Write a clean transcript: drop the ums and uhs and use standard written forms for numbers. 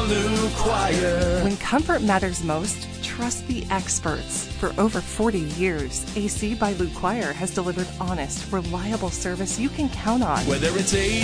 Lou Choir. When comfort matters most, trust the experts. For over 40 years, AC by Lou Choir has delivered honest, reliable service you can count on. Whether it's AC